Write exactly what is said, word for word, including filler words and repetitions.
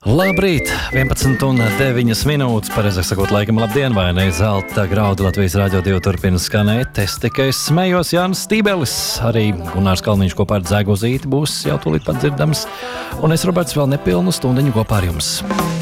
Labrīt, vienpadsmit un deviņas minūtes, pareizāk sakot, laikam labdien, vai ne? Zelta graudu Latvijas Rādio divi turpina skanēt. Es tikai smējos, Jānis Stībelis, arī Gunārs Kalniņš kopā ar Dzēgozīti būs jau tūlīt pat dzirdams. Un es, Roberts, vēl nepilnu stundiņu kopā ar jums.